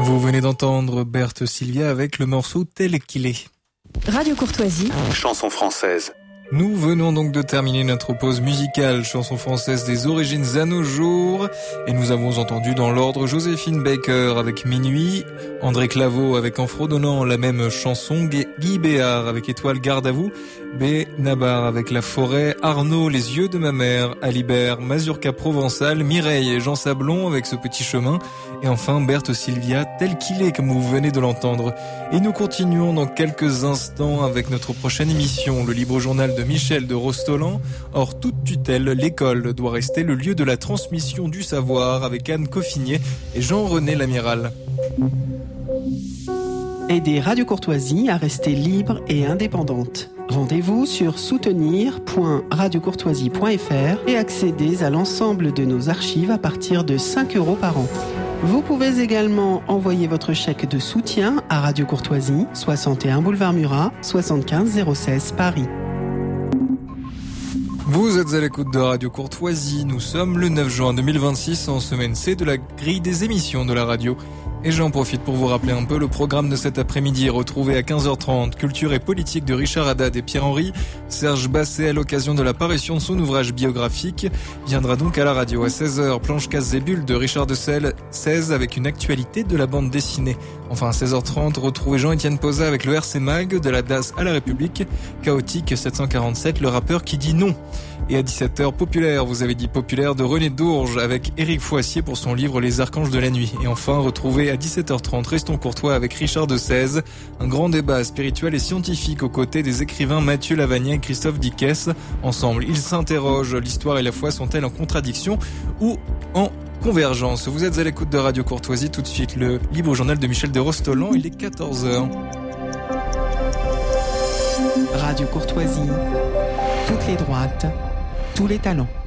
Vous venez d'entendre Berthe Sylvia avec le morceau Tel qu'il est. Radio Courtoisie. Chanson française. Nous venons donc de terminer notre pause musicale, chanson française des origines à nos jours. Et nous avons entendu dans l'ordre Joséphine Baker avec Minuit, André Claveau avec En fredonnant la même chanson, Guy Béard avec Étoile garde à vous, Benabar avec La forêt, Arnaud Les yeux de ma mère, Alibert, Mazurka provençal, Mireille et Jean Sablon avec Ce petit chemin, et enfin Berthe Sylvia tel qu'il est comme vous venez de l'entendre. Et nous continuons dans quelques instants avec notre prochaine émission, le libre journal de Michel de Rostolan. Hors toute tutelle, l'école doit rester le lieu de la transmission du savoir avec Anne Coffinier et Jean-René Lamiral. Aider Radio Courtoisie à rester libre et indépendante. Rendez-vous sur soutenir.radiocourtoisie.fr et accédez à l'ensemble de nos archives à partir de 5 € par an. Vous pouvez également envoyer votre chèque de soutien à Radio Courtoisie, 61 boulevard Murat, 75 016 Paris. Vous êtes à l'écoute de Radio Courtoisie. Nous sommes le 9 juin 2026 en semaine C de la grille des émissions de la radio. Et j'en profite pour vous rappeler un peu le programme de cet après-midi. Retrouvé à 15h30, Culture et politique de Richard Haddad et Pierre-Henry. Serge Basset, à l'occasion de la parution de son ouvrage biographique, viendra donc à la radio à 16h. Planche Casse et Bulles de Richard de Selle, 16 avec une actualité de la bande dessinée. Enfin à 16h30, retrouvez Jean-Étienne Posa avec le RC Mag de la DAS à la République. Chaotique 747, le rappeur qui dit non. Et à 17h, Populaire, vous avez dit Populaire de René Dourges avec Éric Foissier pour son livre Les Archanges de la Nuit. Et enfin, retrouvez à 17h30 Restons Courtois avec Richard de Sèze, un grand débat spirituel et scientifique aux côtés des écrivains Mathieu Lavagnet et Christophe Dickès. Ensemble, ils s'interrogent, l'histoire et la foi sont-elles en contradiction ou en convergence? Vous êtes à l'écoute de Radio Courtoisie, tout de suite le libre journal de Michel de Rostolan, il est 14h. Radio Courtoisie, toutes les droites, tous les talents.